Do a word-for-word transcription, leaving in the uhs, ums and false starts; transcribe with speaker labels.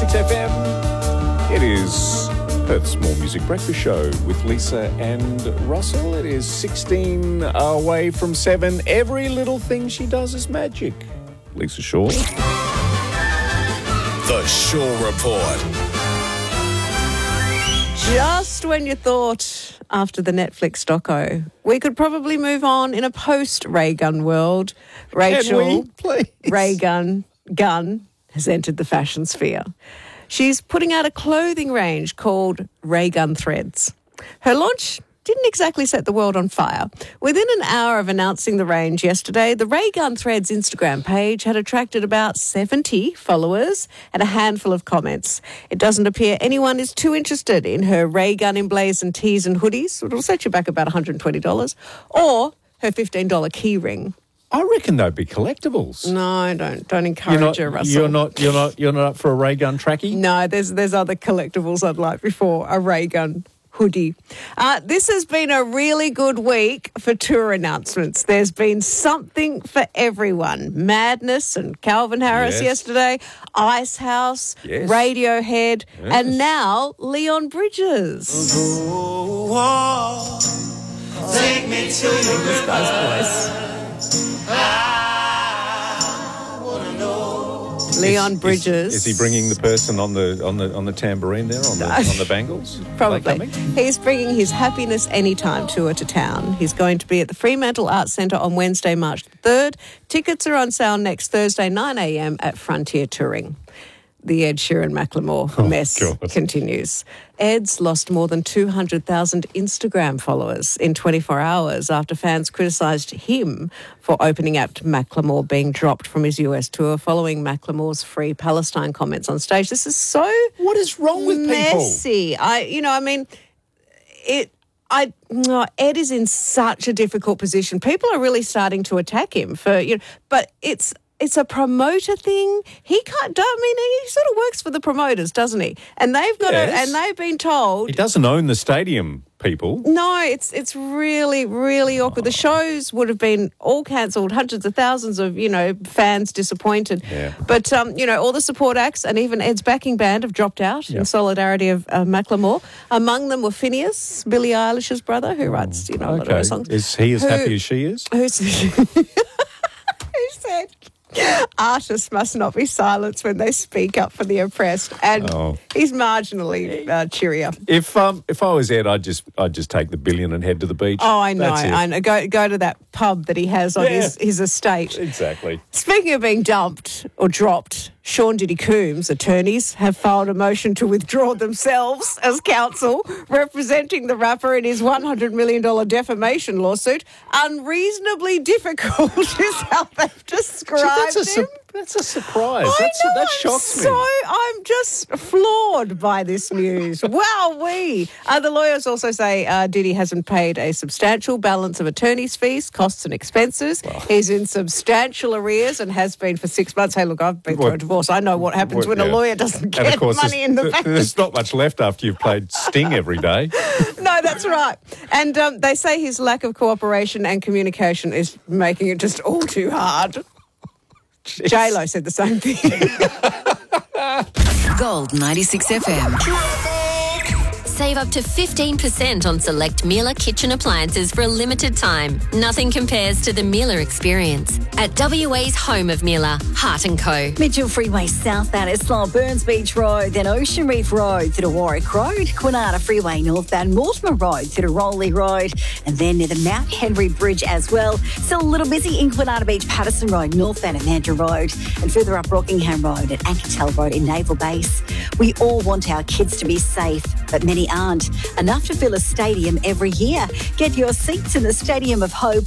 Speaker 1: ninety-six F M. It is Perth's More Music Breakfast Show with Lisa and Russell. It is sixteen away from seven. Every little thing she does is magic. Lisa Shaw.
Speaker 2: The Shaw Report.
Speaker 3: Just when you thought, after the Netflix doco, we could probably move on in a post-Ray Gun world, Rachel
Speaker 1: Can we, please?
Speaker 3: Ray Gun Gun has entered the fashion sphere. She's putting out a clothing range called Ray Gun Threads. Her launch didn't exactly set the world on fire. Within an hour of announcing the range yesterday, the Ray Gun Threads Instagram page had attracted about seventy followers and a handful of comments. It doesn't appear anyone is too interested in her Ray Gun emblazoned tees and hoodies, it'll set you back about one hundred twenty dollars, or her fifteen dollars key ring.
Speaker 1: I reckon they'd be collectibles.
Speaker 3: No, don't don't encourage
Speaker 1: You're not,
Speaker 3: her, Russell.
Speaker 1: You're not. You're not. You're not up for a ray gun trackie.
Speaker 3: No, there's there's other collectibles I'd like before a Ray Gun hoodie. Uh, this has been a really good week for tour announcements. There's been something for everyone. Madness and Calvin Harris
Speaker 1: Yes.
Speaker 3: yesterday, Ice House,
Speaker 1: Yes.
Speaker 3: Radiohead,
Speaker 1: Yes.
Speaker 3: and now Leon Bridges.
Speaker 4: Oh, take me to your
Speaker 3: This guy's voice. Leon Bridges.
Speaker 1: Is, is he bringing the person on the on the on the tambourine there on the on the bangles? Are they
Speaker 3: Probably.
Speaker 1: coming?
Speaker 3: He's bringing his Happiness Anytime tour to town. He's going to be at the Fremantle Arts Centre on Wednesday, March the third. Tickets are on sale next Thursday, nine a.m. at Frontier Touring. The Ed Sheeran Macklemore mess
Speaker 1: God.
Speaker 3: continues. Ed's lost more than two hundred thousand Instagram followers in twenty-four hours after fans criticised him for opening up to Macklemore being dropped from his U S tour following Macklemore's Free Palestine comments on stage. This is so
Speaker 1: What is wrong with people?
Speaker 3: messy. I, you know, I mean, it. I no, Ed is in such a difficult position. People are really starting to attack him for you know, but it's. It's a promoter thing. He can't. I mean, he sort of works for the promoters, doesn't he? And they've got
Speaker 1: Yes.
Speaker 3: to, and they've been told.
Speaker 1: He doesn't own the stadium, people.
Speaker 3: No, it's it's really, really awkward. The shows would have been all cancelled, hundreds of thousands of, you know, fans disappointed.
Speaker 1: Yeah.
Speaker 3: But, um, you know, all the support acts and even Ed's backing band have dropped out in
Speaker 1: Yep.
Speaker 3: solidarity of uh, Macklemore. Among them were Phineas, Billie Eilish's brother, who writes, you know, a lot of
Speaker 1: Okay.
Speaker 3: her songs.
Speaker 1: Is he as
Speaker 3: Who-
Speaker 1: happy as she is?
Speaker 3: Who's, who said artists must not be silenced when they speak up for the oppressed. And
Speaker 1: Oh.
Speaker 3: he's marginally uh, cheerier.
Speaker 1: If um if I was Ed, I'd just I'd just take the billion and head to the beach.
Speaker 3: Oh, I know.
Speaker 1: That's it.
Speaker 3: I know. Go go to that pub that he has on
Speaker 1: Yeah.
Speaker 3: his, his estate.
Speaker 1: Exactly.
Speaker 3: Speaking of being dumped or dropped, Sean Diddy Coombs attorneys have filed a motion to withdraw themselves as counsel representing the rapper in his one hundred million dollars defamation lawsuit. Unreasonably difficult is how they've described
Speaker 1: That's a,
Speaker 3: him.
Speaker 1: su- that's a surprise.
Speaker 3: I
Speaker 1: That's,
Speaker 3: know,
Speaker 1: that
Speaker 3: I'm
Speaker 1: shocks
Speaker 3: so,
Speaker 1: me.
Speaker 3: I'm just floored by this news. Wow-wee. Uh, the lawyers also say uh, Diddy hasn't paid a substantial balance of attorney's fees, costs and expenses. He's in substantial arrears and has been for six months. Hey, look, I've been through
Speaker 1: Well,
Speaker 3: a divorce. I know what happens
Speaker 1: Well,
Speaker 3: when a
Speaker 1: yeah.
Speaker 3: lawyer doesn't
Speaker 1: And
Speaker 3: get
Speaker 1: of course,
Speaker 3: money
Speaker 1: there's,
Speaker 3: in the
Speaker 1: th-
Speaker 3: bank.
Speaker 1: there's not much left after you've played Sting every day.
Speaker 3: No, that's right. And um, they say his lack of cooperation and communication is making it just all too hard. J-Lo said the same thing.
Speaker 5: Gold ninety-six F M.
Speaker 6: Save up to fifteen percent on select Miele kitchen appliances for a limited time. Nothing compares to the Miele experience. At W A's home of Miele, Hart and Co.
Speaker 7: Mitchell Freeway southbound is Slough Burns Beach Road, then Ocean Reef Road through to Warwick Road, Quinata Freeway northbound Mortimer Road through to Rowley Road, and then near the Mount Henry Bridge as well. Still a little busy in Quinata Beach, Patterson Road northbound at Mandurah Road, and further up Rockingham Road at Anketel Road in Naval Base. We all want our kids to be safe, but many aren't. Enough to fill a stadium every year. Get your seats in the Stadium of Hope